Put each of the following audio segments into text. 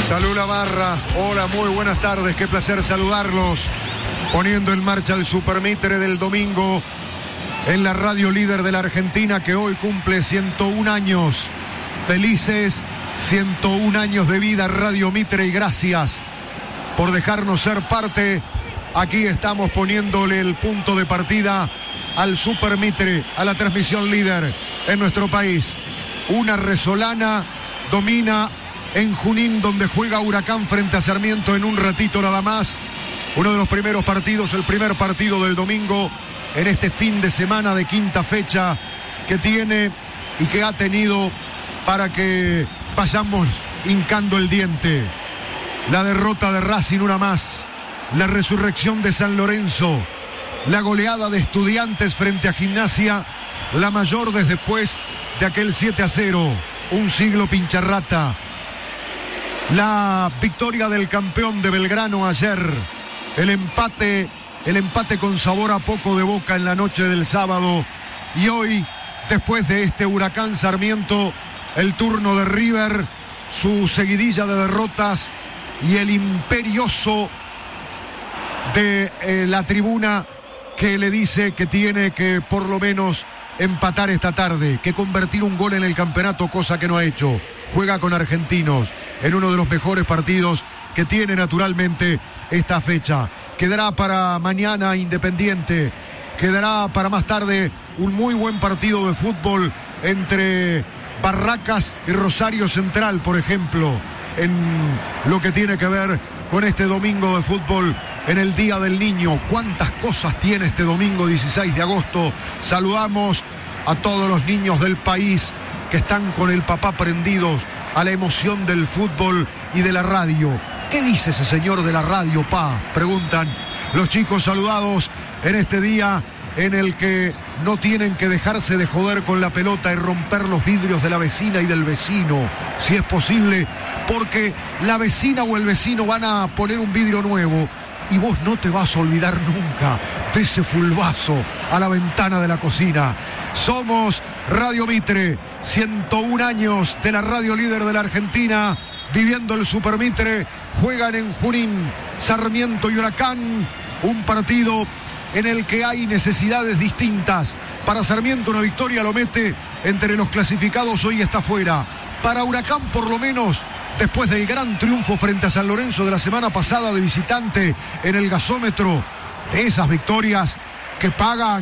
Salud la barra, hola, muy buenas tardes, qué placer saludarlos. Poniendo en marcha el Supermitre del domingo en la radio líder de la Argentina, que hoy cumple 101 años. Felices 101 años de vida, Radio Mitre, y gracias por dejarnos ser parte. Aquí estamos poniéndole el punto de partida al Supermitre, a la transmisión líder en nuestro país. Una resolana domina en Junín, donde juega Huracán frente a Sarmiento en un ratito nada más. Uno de los primeros partidos, el primer partido del domingo en este fin de semana de quinta fecha que tiene y que ha tenido para que vayamos hincando el diente. La derrota de Racing, una más. La resurrección de San Lorenzo. La goleada de Estudiantes frente a Gimnasia, la mayor desde después de aquel 7-0. Un siglo pincharrata. La victoria del campeón de Belgrano ayer. El empate con sabor a poco de boca en la noche del sábado. Y hoy, después de este Huracán Sarmiento, el turno de River, su seguidilla de derrotas y el imperioso de la tribuna que le dice que tiene que por lo menos empatar esta tarde, que convertir un gol en el campeonato, cosa que no ha hecho. Juega con Argentinos en uno de los mejores partidos que tiene naturalmente esta fecha. Quedará para mañana Independiente, quedará para más tarde un muy buen partido de fútbol entre Barracas y Rosario Central, por ejemplo, en lo que tiene que ver con este domingo de fútbol en el Día del Niño. ¿Cuántas cosas tiene este domingo 16 de agosto? Saludamos a todos los niños del país que están con el papá prendidos a la emoción del fútbol y de la radio. ¿Qué dice ese señor de la radio, pa?, preguntan los chicos saludados en este día en el que no tienen que dejarse de joder con la pelota y romper los vidrios de la vecina y del vecino, si es posible, porque la vecina o el vecino van a poner un vidrio nuevo y vos no te vas a olvidar nunca de ese fulbazo a la ventana de la cocina. Somos Radio Mitre, 101 años de la radio líder de la Argentina, viviendo el Supermitre. Juegan en Junín Sarmiento y Huracán, un partido en el que hay necesidades distintas. Para Sarmiento una victoria lo mete entre los clasificados, hoy está fuera. Para Huracán, por lo menos, después del gran triunfo frente a San Lorenzo de la semana pasada de visitante en el gasómetro, de esas victorias que pagan,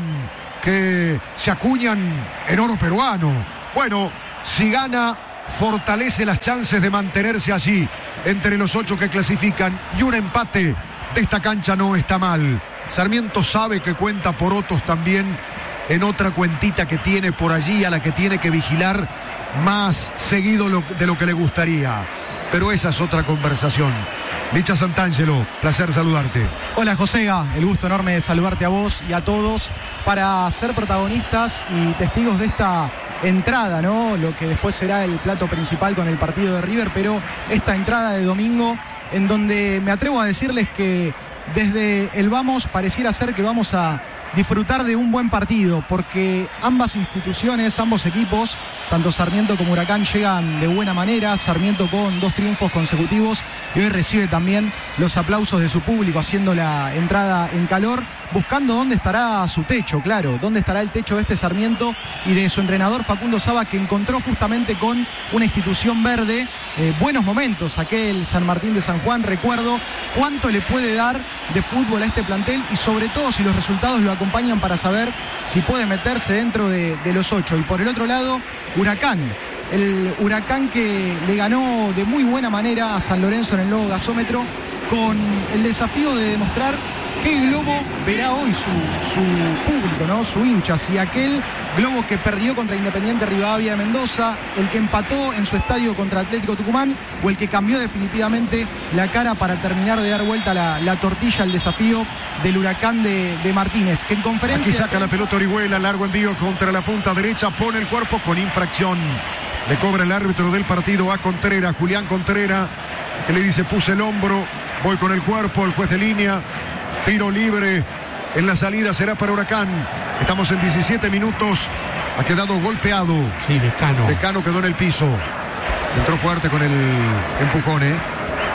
que se acuñan en oro peruano. Bueno, si gana, fortalece las chances de mantenerse allí entre los 8 que clasifican, y un empate de esta cancha no está mal. Sarmiento sabe que cuenta por otros también en otra cuentita que tiene por allí, a la que tiene que vigilar más seguido de lo que le gustaría. Pero esa es otra conversación. Licha Santangelo, placer saludarte. Hola Josega, el gusto enorme de saludarte a vos y a todos para ser protagonistas y testigos de esta entrada, ¿no? Lo que después será el plato principal con el partido de River, pero esta entrada de domingo en donde me atrevo a decirles que desde el vamos pareciera ser que vamos a disfrutar de un buen partido, porque ambas instituciones, ambos equipos, tanto Sarmiento como Huracán, llegan de buena manera. Sarmiento con 2 triunfos consecutivos y hoy recibe también los aplausos de su público, haciendo la entrada en calor, buscando dónde estará su techo, claro, dónde estará el techo de este Sarmiento y de su entrenador Facundo Saba, que encontró justamente con una institución verde buenos momentos. Aquel San Martín de San Juan, recuerdo cuánto le puede dar de fútbol a este plantel, y sobre todo si los resultados lo acompañan para saber si puede meterse dentro de los 8. Y por el otro lado, Huracán, el Huracán que le ganó de muy buena manera a San Lorenzo en el nuevo gasómetro, con el desafío de demostrar qué globo verá hoy su público, ¿no? Su hincha. Si aquel globo que perdió contra Independiente Rivadavia de Mendoza, el que empató en su estadio contra Atlético Tucumán, o el que cambió definitivamente la cara para terminar de dar vuelta la tortilla al desafío del Huracán de Martínez, que en conferencia... Aquí saca la pelota Orihuela, largo envío contra la punta derecha, pone el cuerpo con infracción. Le cobra el árbitro del partido a Contreras, Julián Contreras, que le dice: puse el hombro, voy con el cuerpo. El juez de línea, tiro libre en la salida, será para Huracán. Estamos en 17 minutos, ha quedado golpeado. Sí, Lescano. Lescano quedó en el piso. Entró fuerte con el empujón,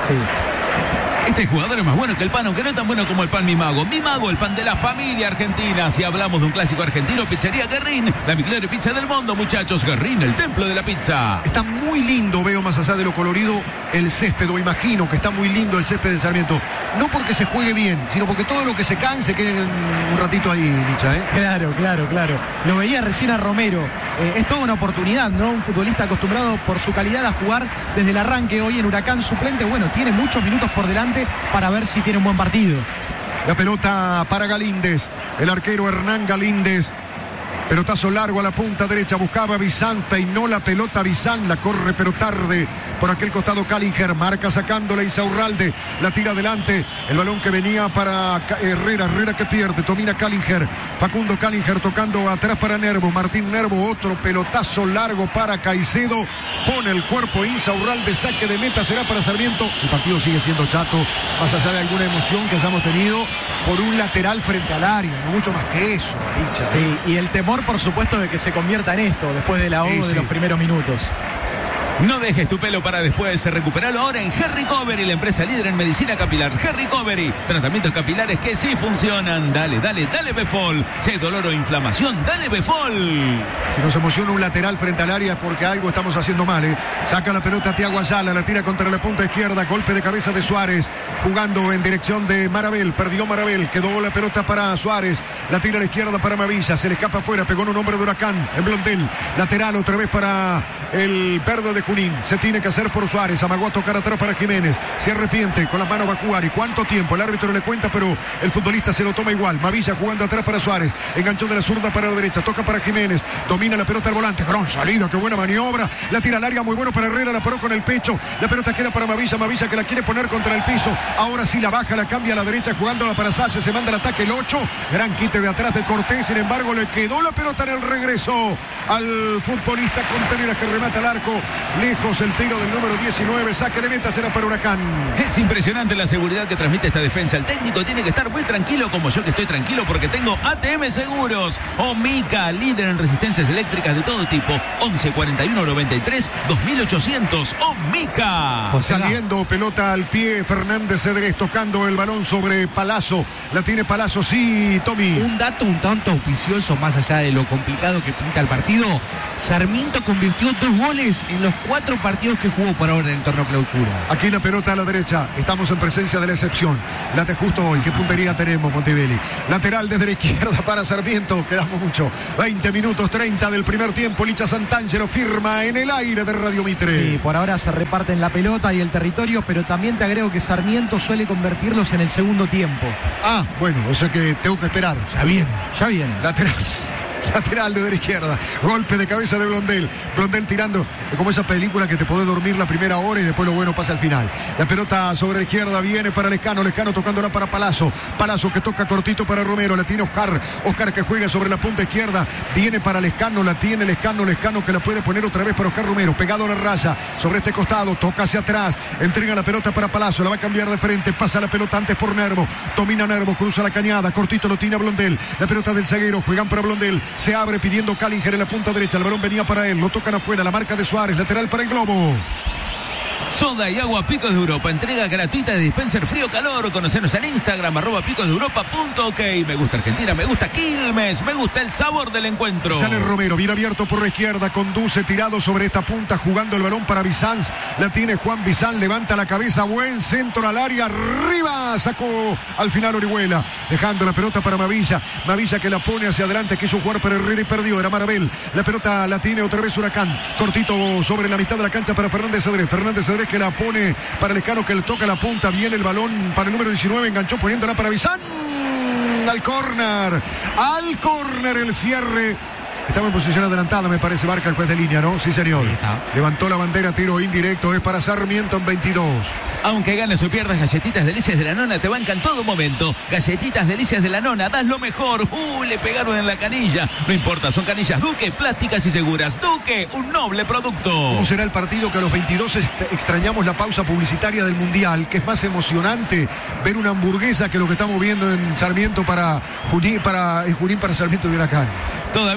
Sí. Este jugador es más bueno que el pan, aunque no es tan bueno como el pan Mi Mago. Mi Mago, el pan de la familia argentina. Si hablamos de un clásico argentino, Pizzería Guerrín, la mejor pizza del mundo, muchachos. Guerrín, el templo de la pizza. Está muy lindo, veo más allá de lo colorido, el césped, o imagino que está muy lindo el césped de Sarmiento. No porque se juegue bien, sino porque todo lo que se cae se quede un ratito ahí, Licha, ¿eh? Claro. Lo veía recién a Romero. Es toda una oportunidad, ¿no? Un futbolista acostumbrado por su calidad a jugar desde el arranque. Hoy en Huracán suplente, bueno, tiene muchos minutos por delante para ver si tiene un buen partido. La pelota para Galíndez, el arquero Hernán Galíndez. Pelotazo largo a la punta derecha, buscaba a Bizán, peinó la pelota Bizán, la corre pero tarde por aquel costado Callinger, marca sacándole Insaurralde, la tira adelante, el balón que venía para Herrera que pierde, domina Callinger, Facundo Callinger tocando atrás para Nervo, Martín Nervo, otro pelotazo largo para Caicedo, pone el cuerpo Insaurralde, saque de meta, será para Sarmiento. El partido sigue siendo chato, más allá de alguna emoción que hayamos tenido por un lateral frente al área, no mucho más que eso, Licha. Sí, y el temor, por supuesto, de que se convierta en esto después del ahogo de los primeros minutos. No dejes tu pelo para después. Recuperalo ahora en Hair Recovery, la empresa líder en medicina capilar. Hair Recovery, tratamientos capilares que sí funcionan. Dale Befol. Si hay dolor o inflamación, dale Befol. Si nos emociona un lateral frente al área es porque algo estamos haciendo mal, ¿eh? Saca la pelota Thiago Ayala, la tira contra la punta izquierda, golpe de cabeza de Suárez, jugando en dirección de Marabel, perdió Marabel, quedó la pelota para Suárez, la tira a la izquierda para Mavilla, se le escapa afuera, pegó en un hombre de Huracán, en Blondel, lateral otra vez para el verde de Junín, se tiene que hacer por Suárez, amagó a tocar atrás para Jiménez, se arrepiente, con las manos va a jugar, y cuánto tiempo, el árbitro le cuenta, pero el futbolista se lo toma igual, Mavilla jugando atrás para Suárez, enganchó de la zurda para la derecha, toca para Jiménez, domina la pelota al volante, gran salida, qué buena maniobra, la tira al área, muy bueno para Herrera, la paró con el pecho, la pelota queda para Mavilla que la quiere poner contra el piso, ahora sí la baja, la cambia a la derecha, jugándola para Sánchez, se manda el ataque el 8, gran quite de atrás de Cortés, sin embargo le quedó la pelota en el regreso al futbolista Contreras que remata al arco, lejos el tiro del número 19, saque de meta, será para Huracán. Es impresionante la seguridad que transmite esta defensa, el técnico tiene que estar muy tranquilo como yo que estoy tranquilo porque tengo ATM Seguros, Omica, líder en resistencias eléctricas de todo tipo, 11 41 93 2800, Omica. Saliendo pelota al pie, Fernández Cedrés tocando el balón sobre Palazzo, la tiene Palazzo, sí, Tommy. Un dato un tanto auspicioso, más allá de lo complicado que pinta el partido, Sarmiento convirtió 2 goles en los 4 partidos que jugó por ahora en el torneo clausura. Aquí la pelota a la derecha, estamos en presencia de la excepción, late justo hoy, qué puntería tenemos Montevelli, lateral desde la izquierda para Sarmiento, quedamos mucho, 20 minutos 30 del primer tiempo, Licha Santangelo firma en el aire de Radio Mitre. Sí, por ahora se reparten la pelota y el territorio, pero también te agrego que Sarmiento suele convertirlos en el segundo tiempo. Ah, bueno, o sea que tengo que esperar. Ya viene. Lateral de la izquierda, golpe de cabeza de Blondel tirando, como esa película que te podés dormir la primera hora y después lo bueno pasa al final. La pelota sobre la izquierda viene para Lescano tocándola para Palazzo que toca cortito para Romero, la tiene Oscar que juega sobre la punta izquierda, viene para Lescano, la tiene Lescano que la puede poner otra vez para Oscar Romero, pegado a la raya, sobre este costado, toca hacia atrás, entrega la pelota para Palazzo, la va a cambiar de frente, pasa la pelota antes por Nervo, domina Nervo, cruza la cañada, cortito lo tiene a Blondel, la pelota del zaguero, juegan para Blondel, se abre pidiendo Callinger en la punta derecha, el balón venía para él, lo tocan afuera, la marca de Suárez, lateral para el Globo. Soda y agua Picos de Europa, entrega gratuita de dispenser frío-calor. Conocernos en Instagram, @picosdeeuropa.ok. Me gusta Argentina, me gusta Quilmes, me gusta el sabor del encuentro. Sale Romero, bien abierto por la izquierda, conduce tirado sobre esta punta, jugando el balón para Bizán. La tiene Juan Bizán, levanta la cabeza, buen centro al área, arriba, sacó al final Orihuela, dejando la pelota para Mavilla que la pone hacia adelante, quiso jugar para Herrera y perdió, era Marabel. La pelota la tiene otra vez Huracán, cortito sobre la mitad de la cancha para Fernández Cedrés que la pone para Lescano que le toca la punta, viene el balón para el número 19, enganchó poniéndola para Bizán, al córner el cierre. Estaba en posición adelantada, me parece, marca el juez de línea, ¿no? Sí, señor. Levantó la bandera, tiro indirecto, es para Sarmiento en 22. Aunque ganes o pierdas, Galletitas Delicias de la Nona te bancan en todo momento. Galletitas Delicias de la Nona, das lo mejor. Le pegaron en la canilla. No importa, son canillas Duque, plásticas y seguras. Duque, un noble producto. ¿Cómo será el partido que a los 22 extrañamos la pausa publicitaria del Mundial? Que es más emocionante ver una hamburguesa que lo que estamos viendo en Sarmiento para Junín para Sarmiento de Huracán. Todavía hay tiempo.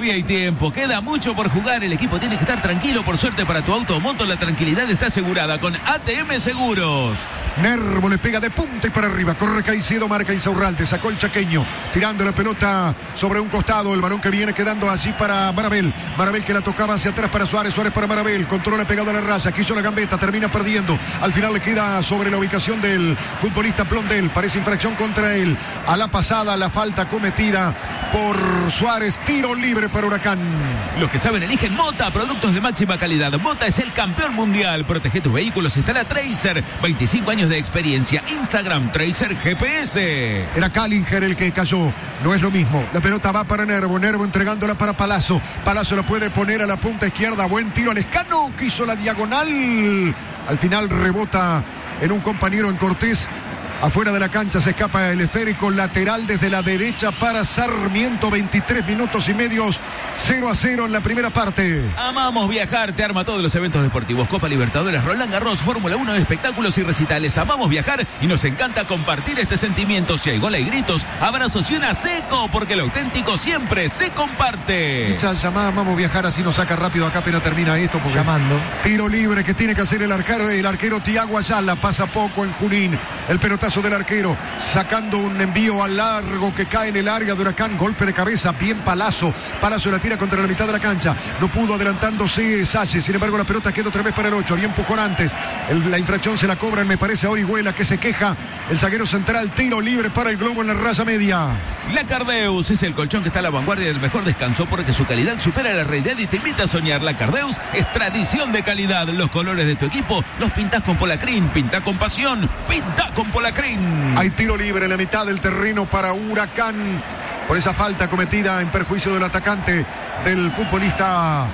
tiempo, queda mucho por jugar, el equipo tiene que estar tranquilo. Por suerte para tu auto o moto, la tranquilidad está asegurada con ATM Seguros. Nervo le pega de punta y para arriba, corre Caicedo, marca Insaurralde, sacó el chaqueño, tirando la pelota sobre un costado, el balón que viene quedando allí para Marabel, Marabel que la tocaba hacia atrás para Suárez, Suárez para Marabel, controla pegado a la raya, quiso la gambeta, termina perdiendo, al final le queda sobre la ubicación del futbolista Blondel, parece infracción contra él, a la pasada la falta cometida por Suárez, tiro libre para Huracán. Los que saben eligen Mota, productos de máxima calidad. Mota es el campeón mundial. Protege tus vehículos, instala Tracer, 25 años de experiencia. Instagram, Tracer GPS. Era Callinger el que cayó, no es lo mismo. La pelota va para Nervo, Nervo entregándola para Palazzo. Palazzo la puede poner a la punta izquierda, buen tiro al Lescano, quiso la diagonal. Al final rebota en un compañero, en Cortés. Afuera de la cancha se escapa el esférico lateral desde la derecha para Sarmiento. 23 minutos y medios, 0-0 en la primera parte. Amamos viajar, te arma todos los eventos deportivos. Copa Libertadores, Roland Garros, Fórmula 1, espectáculos y recitales. Amamos viajar y nos encanta compartir este sentimiento. Si hay gol y gritos, abrazos y una seco, porque lo auténtico siempre se comparte. Dicha llamada, Amamos viajar, así nos saca rápido acá apenas termina esto. Porque llamando. Tiro libre que tiene que hacer el arquero Tiago Ayala. Pasa poco en Junín. El pelotazo del arquero, sacando un envío al largo que cae en el área de Huracán, golpe de cabeza, bien Palazzo, Palazzo la tira contra la mitad de la cancha, no pudo adelantándose Salle, sin embargo la pelota queda otra vez para el 8, bien empujón antes, la infracción se la cobran, me parece a Orihuela que se queja, el zaguero central, tiro libre para el Globo en la raya media. La Cardeus es el colchón que está a la vanguardia del mejor descanso porque su calidad supera la realidad y te invita a soñar. La Cardeus es tradición de calidad, los colores de tu equipo los pintás con Polacrin, pintá con pasión, pintá con Polacrin. Hay tiro libre en la mitad del terreno para Huracán por esa falta cometida en perjuicio del atacante del futbolista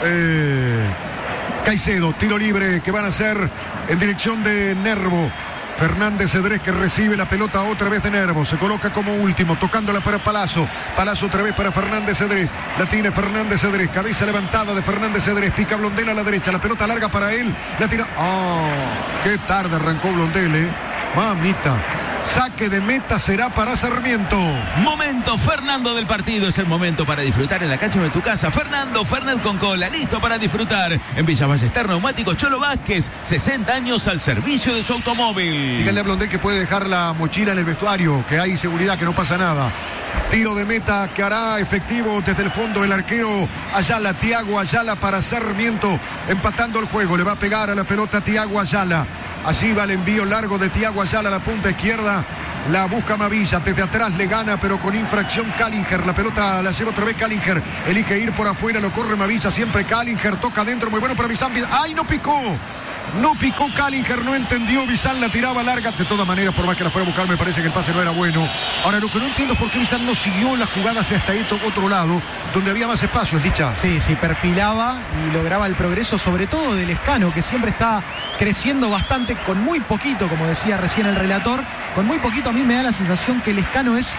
Caicedo. Tiro libre que van a hacer en dirección de Nervo. Fernández Cedrés que recibe la pelota otra vez de Nervo, se coloca como último, tocándola para Palazzo, Palazzo otra vez para Fernández Cedrés, la tiene Fernández Cedrés, cabeza levantada de Fernández Cedrés, pica Blondel a la derecha, la pelota larga para él, la tira, qué tarde arrancó Blondel, mamita. Saque de meta será para Sarmiento. Momento Fernando del partido. Es el momento para disfrutar en la cancha de tu casa. Fernando Fernet con cola, listo para disfrutar. En Villa Ballester Neumáticos Cholo Vázquez, 60 años al servicio de su automóvil. Díganle a Blondel que puede dejar la mochila en el vestuario, que hay seguridad, que no pasa nada. Tiro de meta que hará efectivo desde el fondo el arquero Ayala, Tiago Ayala para Sarmiento, empatando el juego. Le va a pegar a la pelota Tiago Ayala. Allí va el envío largo de Tiago Ayala a la punta izquierda. La busca Mavilla, desde atrás le gana, pero con infracción Callinger. La pelota la lleva otra vez Callinger. Elige ir por afuera, lo corre Mavilla, siempre Callinger. Toca adentro, muy bueno para Bizán. ¡Ay, no picó! No picó Callinger, no entendió. Bizán la tiraba larga. De todas maneras, por más que la fuera a buscar, me parece que el pase no era bueno. Ahora, lo que no entiendo es por qué Bizán no siguió la jugada hacia este otro lado, donde había más espacios, Licha. Sí, perfilaba y lograba el progreso, sobre todo del Lescano, que siempre está creciendo bastante, con muy poquito, como decía recién el relator, con muy poquito. A mí me da la sensación que el Lescano es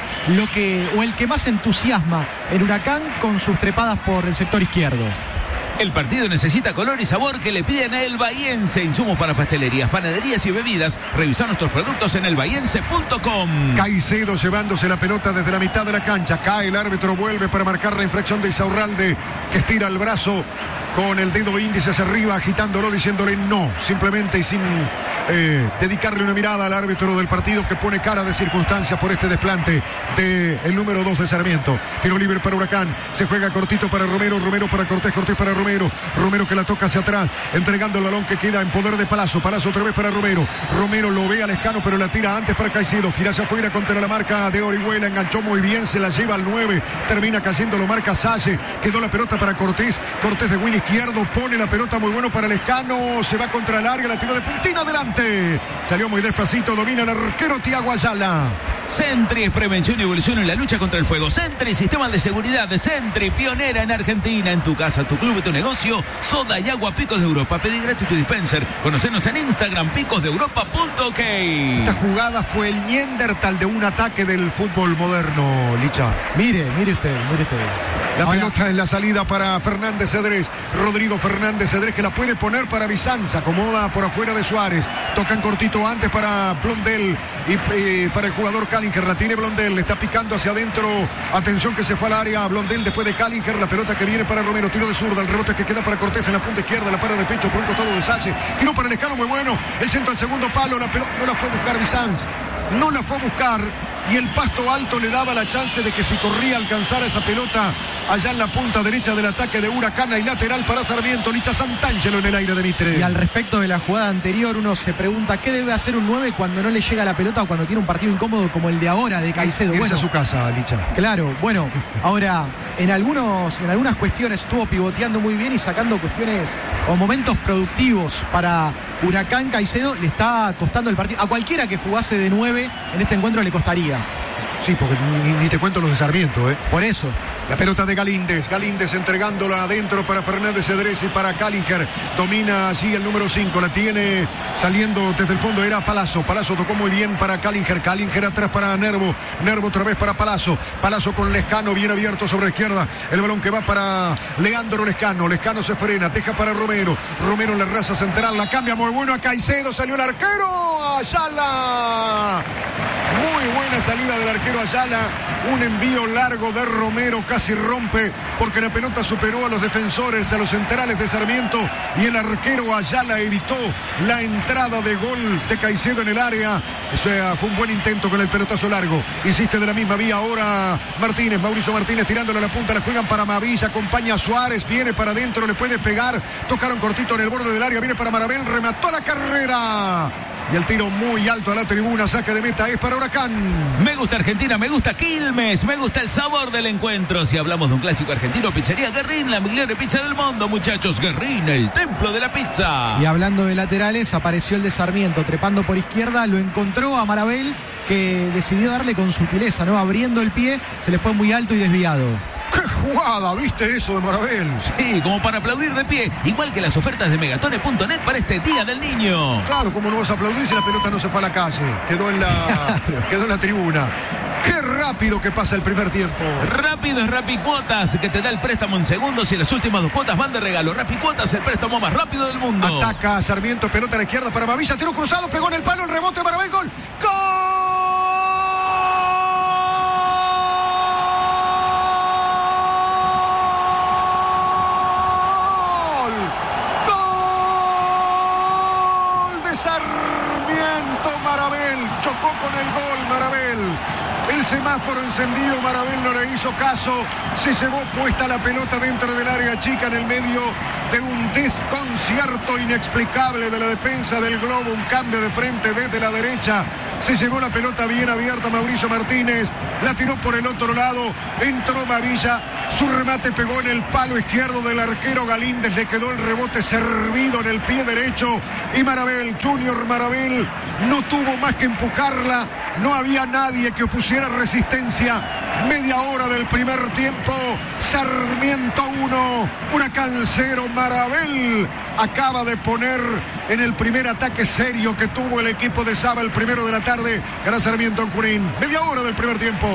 el que más entusiasma en Huracán con sus trepadas por el sector izquierdo. El partido necesita color y sabor que le piden a El Bahiense. Insumos para pastelerías, panaderías y bebidas. Revisar nuestros productos en elbahiense.com. Caicedo llevándose la pelota desde la mitad de la cancha. Cae el árbitro, vuelve para marcar la infracción de Insaurralde, que estira el brazo con el dedo índice hacia arriba, agitándolo, diciéndole no, simplemente y sin dedicarle una mirada al árbitro del partido, que pone cara de circunstancias por este desplante del número 2 de Sarmiento. Tiro libre para Huracán, se juega cortito para Romero, Romero para Cortés, Cortés para Romero, Romero que la toca hacia atrás, entregando el balón que queda en poder de Palazzo, Palazzo otra vez para Romero, Romero lo ve al Lescano, pero la tira antes para Caicedo, gira hacia afuera contra la marca de Orihuela, enganchó muy bien, se la lleva al 9, termina cayendo, lo marca Salle, quedó la pelota para Cortés, Cortés de Win izquierdo, pone la pelota muy bueno para el Lescano, se va contra el área, la tiró de puntina, adelante, salió muy despacito, domina el arquero Tiago Ayala. Sentry es prevención y evolución en la lucha contra el fuego. Sentry, sistema de seguridad de Sentry, pionera en Argentina. En tu casa, tu club, tu negocio, soda y agua Picos de Europa. Pedí gratis tu dispenser. Conocenos en Instagram, picosdeeuropa.ok. Esta jugada fue el Neandertal de un ataque del fútbol moderno, Licha. Mire usted. La pelota en la salida para Fernández Cedrés. Rodrigo Fernández Cedrés, que la puede poner para Bizanza. Acomoda por afuera de Suárez. Tocan cortito antes para Blondel y para el jugador Cállinger. La tiene Blondel, le está picando hacia adentro. Atención que se fue al área. Blondel después de Cállinger. La pelota que viene para Romero. Tiro de zurda. El rebote que queda para Cortés en la punta izquierda. La para de pecho por un costado de Salle. Tiro para Lescano, muy bueno. El centro al segundo palo. La pelota no la fue a buscar Bizanza. No la fue a buscar. Y el pasto alto le daba la chance de que si corría alcanzara esa pelota allá en la punta derecha del ataque de Huracán. Y lateral para Sarmiento. Licha Santangelo en el aire de Mitre. Y al respecto de la jugada anterior, uno se pregunta qué debe hacer un 9 cuando no le llega la pelota o cuando tiene un partido incómodo como el de ahora de Caicedo. Irse a su casa, Licha. Claro, bueno, ahora en algunas cuestiones estuvo pivoteando muy bien y sacando cuestiones o momentos productivos para Huracán. Caicedo le está costando el partido. A cualquiera que jugase de 9 en este encuentro le costaría. Sí, porque ni te cuento los de Sarmiento, ¿eh? Por eso. La pelota de Galíndez. Galíndez entregándola adentro para Fernández Cedrés y para Cállinger. Domina allí el número 5. La tiene saliendo desde el fondo. Era Palazzo. Palazzo tocó muy bien para Cállinger. Cállinger atrás para Nervo. Nervo otra vez para Palazzo. Palazzo con Lescano bien abierto sobre la izquierda. El balón que va para Leandro Lescano. Lescano se frena. Deja para Romero. Romero en la raza central. La cambia muy bueno a Caicedo. Salió el arquero. Ayala. Muy buena salida del arquero Ayala. Un envío largo de Romero. Casi rompe porque la pelota superó a los defensores, a los centrales de Sarmiento, y el arquero Ayala evitó la entrada de gol de Caicedo en el área. O sea, fue un buen intento con el pelotazo largo. Insiste de la misma vía ahora Martínez, Mauricio Martínez tirándole a la punta, la juegan para Mavilla, acompaña a Suárez, viene para adentro, le puede pegar, tocaron cortito en el borde del área, viene para Marabel, remató la carrera. Y el tiro muy alto a la tribuna, saque de meta es para Huracán. Me gusta Argentina, me gusta Quilmes, me gusta el sabor del encuentro. Si hablamos de un clásico argentino, pizzería Guerrín, la mejor pizza del mundo, muchachos. Guerrín, el templo de la pizza. Y hablando de laterales, apareció el de Sarmiento, trepando por izquierda, lo encontró a Marabel, que decidió darle con sutileza, ¿no? Abriendo el pie, se le fue muy alto y desviado. ¡Qué jugada! ¿Viste eso de Marabel? Sí, como para aplaudir de pie. Igual que las ofertas de Megatone.net para este Día del Niño. Claro, como no vas a aplaudir si la pelota no se fue a la calle. Quedó en la tribuna. ¡Qué rápido que pasa el primer tiempo! Rápido es Rapicuotas, que te da el préstamo en segundos y las últimas 2 cuotas van de regalo. Rapicuotas, el préstamo más rápido del mundo. Ataca Sarmiento, pelota a la izquierda para Mavilla. Tiro cruzado, pegó en el palo, el rebote, Marabel, gol. ¡Gol! Sarmiento, Marabel chocó con el gol, Marabel. El semáforo encendido, Marabel no le hizo caso, se llevó puesta la pelota dentro del área chica en el medio de un desconcierto inexplicable de la defensa del Globo, un cambio de frente desde la derecha, se llevó la pelota bien abierta Mauricio Martínez, la tiró por el otro lado, entró Mavilla, su remate pegó en el palo izquierdo del arquero Galíndez, le quedó el rebote servido en el pie derecho y Marabel, Junior Marabel, no tuvo más que empujarla, no había nadie que opusiera resistencia. Media hora del primer tiempo, Sarmiento 1, Huracán 0. Marabel acaba de poner en el primer ataque serio que tuvo el equipo de Saba el primero de la tarde, gana Sarmiento en Junín. Media hora del primer tiempo.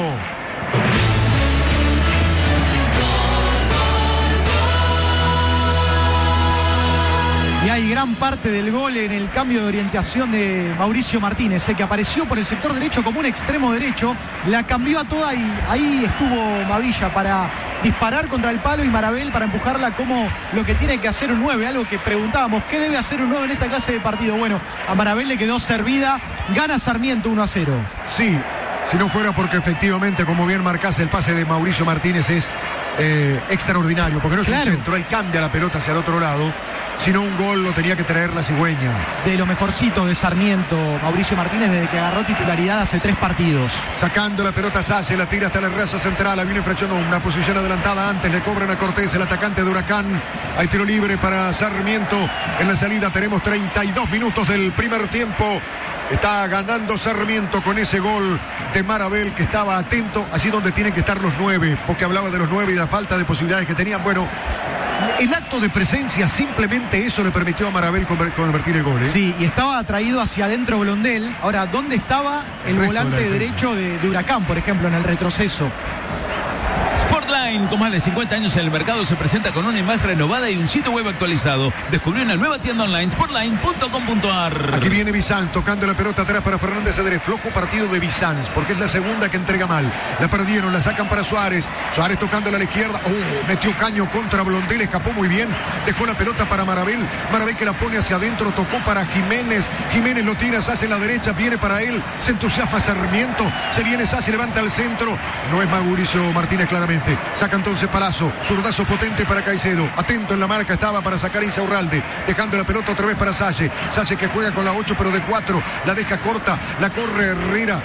Y hay gran parte del gol en el cambio de orientación de Mauricio Martínez, que apareció por el sector derecho como un extremo derecho, la cambió a toda y ahí estuvo Mavilla para disparar contra el palo y Marabel para empujarla como lo que tiene que hacer un 9, algo que preguntábamos, ¿qué debe hacer un 9 en esta clase de partido? Bueno, a Marabel le quedó servida, gana Sarmiento 1-0. Sí, si no fuera porque efectivamente, como bien marcás, el pase de Mauricio Martínez es extraordinario, porque no es un centro, él cambia la pelota hacia el otro lado. Si no, un gol lo tenía que traer la cigüeña. De lo mejorcito de Sarmiento, Mauricio Martínez, desde que agarró titularidad hace 3 partidos. Sacando la pelota Salle, la tira hasta la raza central, la viene fraccionó, una posición adelantada antes, le cobran a Cortés, el atacante de Huracán. Hay tiro libre para Sarmiento. En la salida tenemos 32 minutos del primer tiempo. Está ganando Sarmiento con ese gol de Marabel, que estaba atento allí donde tienen que estar los 9, porque hablaba de los 9 y de la falta de posibilidades que tenían. Bueno, el acto de presencia, simplemente eso le permitió a Marabel convertir el gol, ¿eh? Sí, y estaba atraído hacia adentro Blondel. Ahora, ¿dónde estaba el volante derecho de Huracán, por ejemplo, en el retroceso? Sport Line, con más de 50 años en el mercado, se presenta con una imagen renovada y un sitio web actualizado. Descubrió una nueva tienda online, sportline.com.ar. Aquí viene Bizanz tocando la pelota atrás para Fernández Cedrés. Flojo partido de Bizanz, porque es la segunda que entrega mal. La perdieron, la sacan para Suárez. Suárez tocándola a la izquierda. Metió caño contra Blondel, escapó muy bien. Dejó la pelota para Marabel. Marabel que la pone hacia adentro, tocó para Jiménez. Jiménez lo tira, se hace en la derecha, viene para él. Se entusiasma Sarmiento. Se viene Sassi, levanta al centro. No es Mauricio Martínez claramente. Saca entonces Palazzo. Zurdazo potente para Caicedo. Atento en la marca estaba para sacar Insaurralde. Dejando la pelota otra vez para Salle. Salle que juega con la 8 pero de 4. La deja corta. La corre Herrera.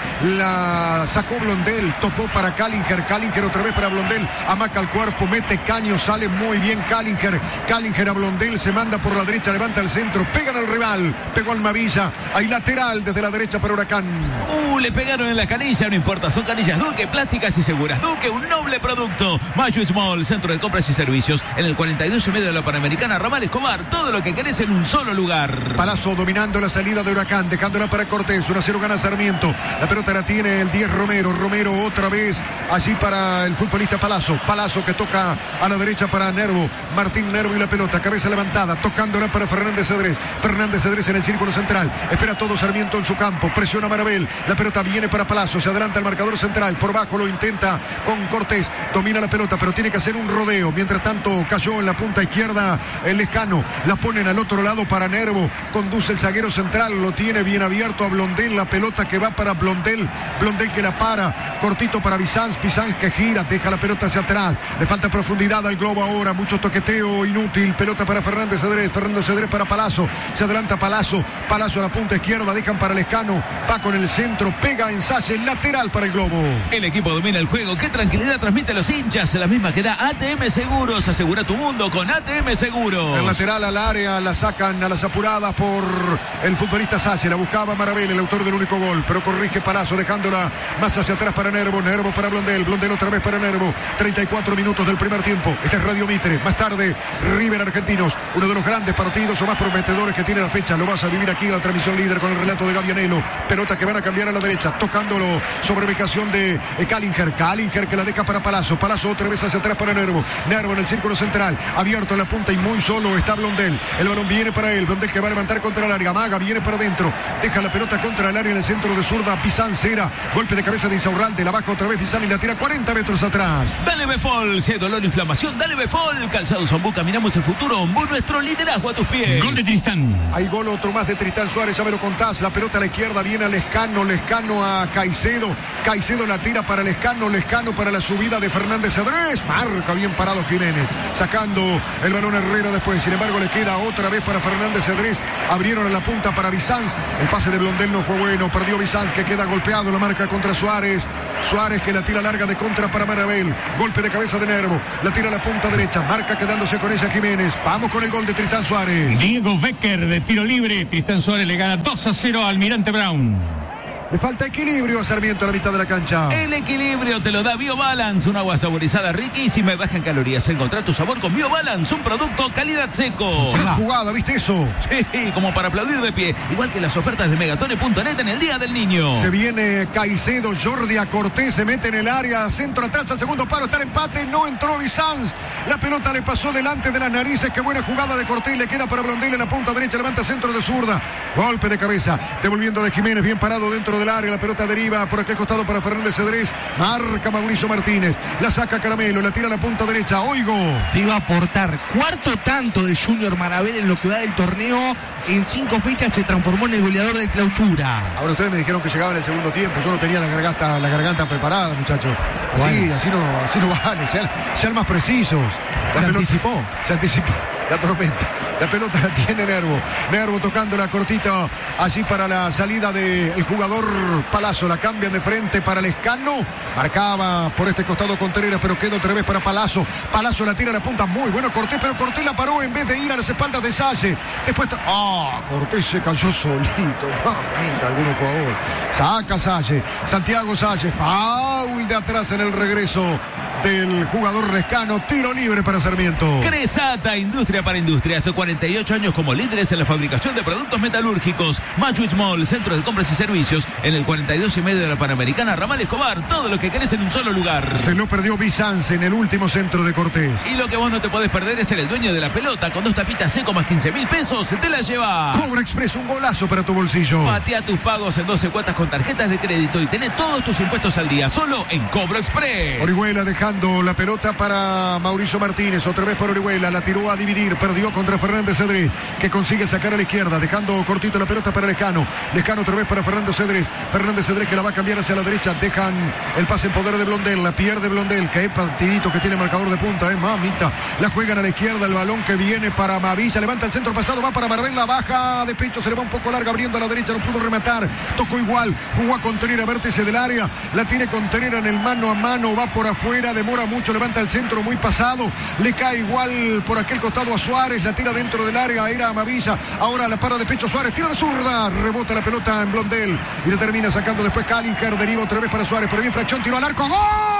La sacó Blondel. Tocó para Callinger. Callinger otra vez para Blondel. Amaca el cuerpo. Mete caño. Sale muy bien Callinger. Callinger a Blondel. Se manda por la derecha. Levanta el centro. Pegan al rival. Pegó al Mavilla. Hay lateral desde la derecha para Huracán. Le pegaron en la canilla. No importa. Son canillas Duque. Plásticas y seguras. Duque, un noble producto. Mayo Small. Centro de compras y servicios. En el 42 y medio de la Panamericana. Ramal Escobar. Todo lo que querés en un solo lugar. Palazzo dominando la salida de Huracán, dejándola para Cortés. 1-0 gana Sarmiento. La pelota la tiene el 10 Romero. Romero otra vez allí para el futbolista Palazzo. Palazzo que toca a la derecha para Nervo. Martín Nervo y la pelota, cabeza levantada, tocándola para Fernández Cedrés. Fernández Cedrés en el círculo central. Espera todo Sarmiento en su campo. Presiona Marabel. La pelota viene para Palazzo. Se adelanta el marcador central. Por bajo lo intenta con Cortés. Domina la pelota, pero tiene que hacer un rodeo. Mientras tanto cayó en la punta izquierda el Lescano. La ponen al otro lado para Nervo. Conduce el zaguero central. Lo tiene bien abierto a Blondel. La pelota que va para Blondel. Blondel que la para. Cortito para Bizanz. Bizanz que gira. Deja la pelota hacia atrás. Le falta profundidad al globo ahora. Mucho toqueteo inútil. Pelota para Fernández Cedrés. Fernández Cedrés para Palazzo. Se adelanta Palazzo. Palazzo a la punta izquierda. Dejan para Lescano. Va con el centro. Pega en Salle. Lateral para el globo. El equipo domina el juego. Qué tranquilidad transmite a los hinchas. La misma que da ATM Seguros. Asegura tu mundo con ATM Seguros. El lateral al área. La sacan a las apuradas por el futbolista Salle. La buscaba Marabel, el autor del único gol. Pero corrige Palazzo dejándola más hacia atrás para Nervo. Nervo para Blondel. Blondel otra vez para Nervo. 34 minutos del primer tiempo. Este es Radio Mitre. Más tarde, River Argentinos. Uno de los grandes partidos o más prometedores que tiene la fecha. Lo vas a vivir aquí en la transmisión líder con el relato de Gavianelo. Pelota que van a cambiar a la derecha. Tocándolo sobre ubicación de Callinger. Callinger que la deja para Palazzo. Palazzo otra vez hacia atrás para Nervo. Nervo en el círculo central. Abierto en la punta y muy solo está Blondel. El balón viene para él. Blondel que va a levantar contra el área. Maga viene para adentro. Deja la pelota contra el área en el centro de zurda. Bizanz era. Golpe de cabeza de Insaurralde. La baja otra vez Bizanz y la tira 40 metros atrás. Dale Befol. Si hay dolor o inflamación, dale Befol. Calzados Ombú. Caminamos el futuro. Ombú, nuestro liderazgo a tus pies. Gol de Tristán. Hay gol otro más de Tristán Suárez. Ya me lo contás. La pelota a la izquierda viene a Lescano. Lescano a Caicedo. Caicedo la tira para Lescano. Lescano para la subida de Fernández Cedrés. Marca bien parado Jiménez. Sacando el balón Herrera después. Sin embargo, le queda otra vez para Fernández Cedrés. Abrieron a la punta para Bizanz. El pase de Blondel no fue bueno. Perdió Bizanz que queda golpeado. La marca contra Suárez. Suárez que la tira larga de contra para Marabel. Golpe de cabeza de Nervo. La tira a la punta derecha. Marca quedándose con ella Jiménez. Vamos con el gol de Tristán Suárez. Diego Becker de tiro libre. Tristán Suárez le gana 2-0 al Almirante Brown. Le falta equilibrio a Sarmiento a la mitad de la cancha. El equilibrio te lo da BioBalance, un agua saborizada riquísima y baja en calorías. Encontrar tu sabor con BioBalance, un producto calidad seco. Buena jugada, ¿viste eso? Sí, como para aplaudir de pie. Igual que las ofertas de Megatone.net en el Día del Niño. Se viene Caicedo, Jordi a Cortés, se mete en el área, centro atrás al segundo paro, está el empate, no entró Bizanz. La pelota le pasó delante de las narices, qué buena jugada de Cortés, le queda para Blondel en la punta derecha, levanta centro de zurda. Golpe de cabeza, devolviendo de Jiménez, bien parado dentro del área, la pelota deriva por aquel costado para Fernández Cedrés, marca Mauricio Martínez, la saca Caramelo, la tira a la punta derecha, Oigo. Te iba a aportar cuarto tanto de Junior Marabel en lo que va del torneo, en 5 fechas se transformó en el goleador de clausura. Ahora ustedes me dijeron que llegaba en el segundo tiempo, yo no tenía la garganta preparada, muchachos. Así no vale, sean más precisos. Se anticipó. La tormenta. La pelota la tiene Nervo. Nervo tocando la cortita allí para la salida del jugador Palazzo. La cambian de frente para Lescano. Marcaba por este costado Contreras, pero queda otra vez para Palazzo. Palazzo la tira a la punta. Muy bueno Cortés, pero Cortés la paró en vez de ir a las espaldas de Salle. Después Cortés se cayó solito. Mamita, algún jugador. Saca Salle. Santiago Salle. Foul de atrás en el regreso del jugador Lescano. Tiro libre para Sarmiento. Cresata, industria para industrias. 48 años como líderes en la fabricación de productos metalúrgicos. Machu Mall, centro de compras y servicios. En el 42 y medio de la Panamericana, Ramal Escobar. Todo lo que querés en un solo lugar. Se lo perdió Bizance en el último centro de Cortés. Y lo que vos no te podés perder es ser el dueño de la pelota. Con 2 tapitas seco más 15.000 pesos, te la llevas. Cobra Express, un golazo para tu bolsillo. Patea tus pagos en 12 cuotas con tarjetas de crédito y tené todos tus impuestos al día, solo en Cobro Express. Orihuela dejando la pelota para Mauricio Martínez. Otra vez para Orihuela, la tiró a dividir. Perdió contra Fernández Cedrés, que consigue sacar a la izquierda, dejando cortito la pelota para Lescano. Lescano otra vez para Fernando Cedrés. Fernández Cedrés que la va a cambiar hacia la derecha. Dejan el pase en poder de Blondel. La pierde Blondel. Que es partidito que tiene marcador de punta. Mamita. La juegan a la izquierda. El balón que viene para Mavilla. Levanta el centro pasado. Va para Marbella. Baja de pecho. Se le va un poco larga abriendo a la derecha. No pudo rematar. Tocó igual. Jugó a contener a vértice del área. La tiene contener en el mano a mano. Va por afuera. Demora mucho. Levanta el centro muy pasado. Le cae igual por aquel costado a Suárez. La tira dentro del área. Era Mavilla. Ahora la para de pecho Suárez. Tira de zurda. Rebota la pelota en Blondel. Y le termina sacando después Callinger. Deriva otra vez para Suárez. Por bien infracción. Tiro al arco. ¡Gol!